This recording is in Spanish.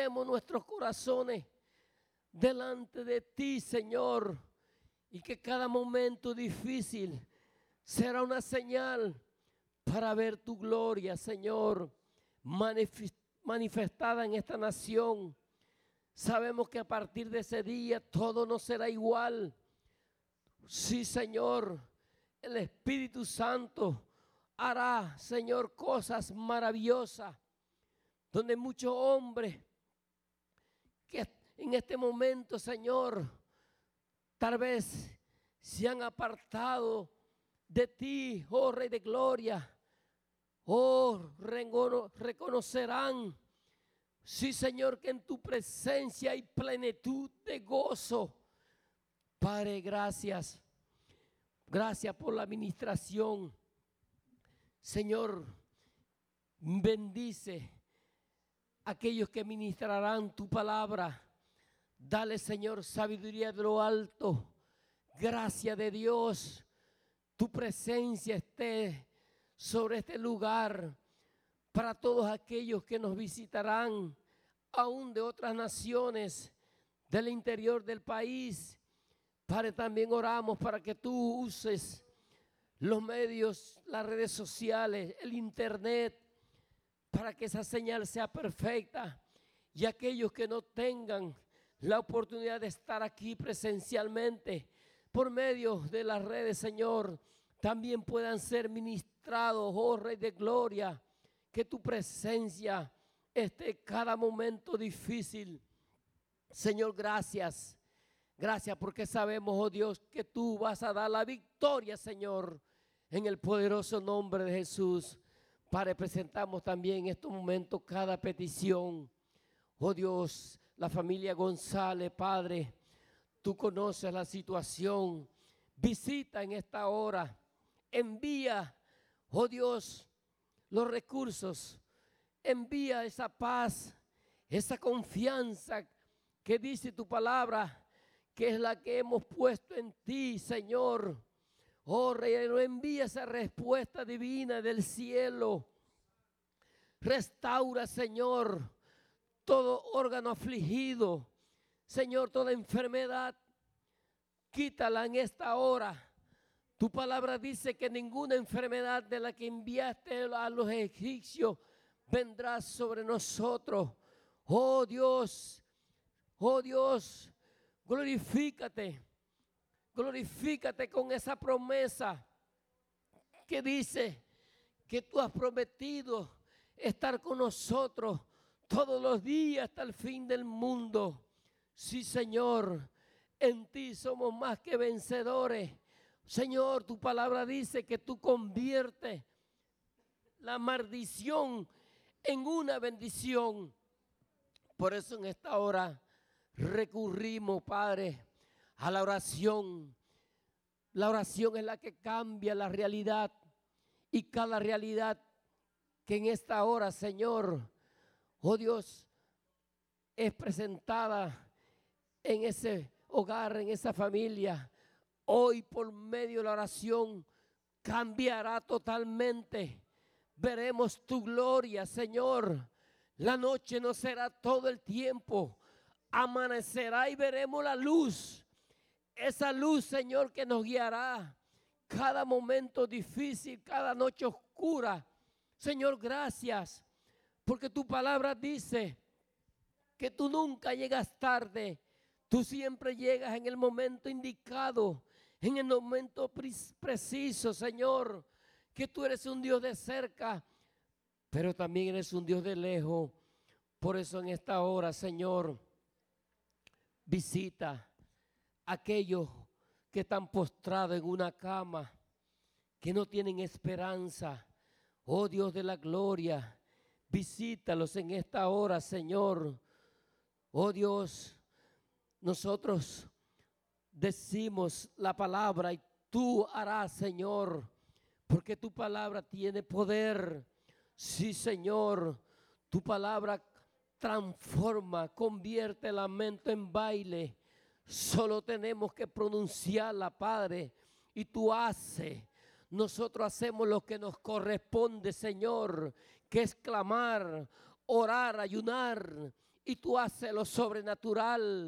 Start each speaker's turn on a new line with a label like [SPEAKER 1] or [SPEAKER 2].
[SPEAKER 1] ponemos nuestros corazones delante de ti, Señor, y que cada momento difícil será una señal para ver tu gloria, Señor, manifestada en esta nación. Sabemos que a partir de ese día todo no será igual. Sí, Señor, el Espíritu Santo hará, Señor, cosas maravillosas, donde muchos hombres que en este momento, Señor, tal vez se han apartado de ti, oh Rey de Gloria, oh, reconocerán, sí, Señor, que en tu presencia hay plenitud de gozo. Padre, gracias. Gracias por la administración. Señor, bendice a aquellos que ministrarán tu palabra. Dale, Señor, sabiduría de lo alto. Gracia de Dios. Tu presencia esté sobre este lugar para todos aquellos que nos visitarán, aún de otras naciones, del interior del país. Padre, también oramos para que tú uses los medios, las redes sociales, el internet, para que esa señal sea perfecta y aquellos que no tengan la oportunidad de estar aquí presencialmente por medio de las redes, Señor, también puedan ser ministrados, oh Rey de Gloria, que tu presencia esté cada momento difícil. Señor, gracias. Gracias porque sabemos, oh Dios, que tú vas a dar la victoria, Señor, en el poderoso nombre de Jesús. Padre, presentamos también en estos momentos cada petición. Oh Dios, la familia González, Padre, tú conoces la situación. Visita en esta hora. Envía, oh Dios, los recursos. Envía esa paz, esa confianza que dice tu palabra, que es la que hemos puesto en ti, Señor. Oh Rey, no envía esa respuesta divina del cielo. Restaura, Señor, todo órgano afligido. Señor, toda enfermedad, quítala en esta hora. Tu palabra dice que ninguna enfermedad de la que enviaste a los egipcios vendrá sobre nosotros. Oh Dios, glorifícate. Glorifícate con esa promesa que dice que tú has prometido estar con nosotros todos los días hasta el fin del mundo. Sí, Señor, en ti somos más que vencedores. Señor, tu palabra dice que tú conviertes la maldición en una bendición. Por eso en esta hora recurrimos, Padre, a la oración. La oración es la que cambia la realidad, y cada realidad que en esta hora, Señor, oh Dios, es presentada en ese hogar, en esa familia, hoy por medio de la oración cambiará totalmente. Veremos tu gloria, Señor. La noche no será todo el tiempo. Amanecerá y veremos la luz. Esa luz, Señor, que nos guiará cada momento difícil, cada noche oscura. Señor, gracias, porque tu palabra dice que tú nunca llegas tarde. Tú siempre llegas en el momento indicado, en el momento preciso, Señor, que tú eres un Dios de cerca, pero también eres un Dios de lejos. Por eso en esta hora, Señor, visita a aquellos que están postrados en una cama, que no tienen esperanza. Oh Dios de la gloria, visítalos en esta hora, Señor. Oh Dios, nosotros decimos la palabra y tú harás, Señor, porque tu palabra tiene poder. Sí, Señor, tu palabra transforma, convierte el lamento en baile. Solo tenemos que pronunciarla, Padre, y tú haces. Nosotros hacemos lo que nos corresponde, Señor, que es clamar, orar, ayunar y tú haces lo sobrenatural